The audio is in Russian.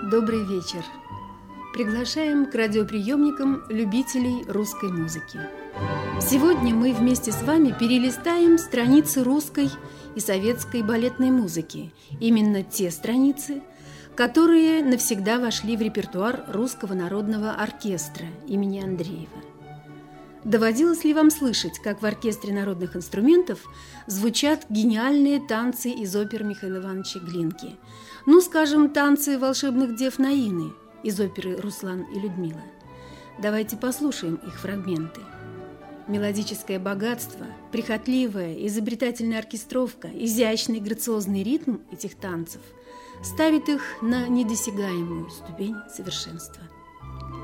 Добрый вечер. Приглашаем к радиоприемникам любителей русской музыки. Сегодня мы вместе с вами перелистаем страницы русской и советской балетной музыки. Именно те страницы, которые навсегда вошли в репертуар Русского народного оркестра имени Андреева. Доводилось ли вам слышать, как в оркестре народных инструментов звучат гениальные танцы из опер Михаила Ивановича Глинки? Ну, скажем, танцы волшебных дев Наины из оперы «Руслан и Людмила». Давайте послушаем их фрагменты. Мелодическое богатство, прихотливая, изобретательная оркестровка, изящный грациозный ритм этих танцев ставит их на недосягаемую ступень совершенства.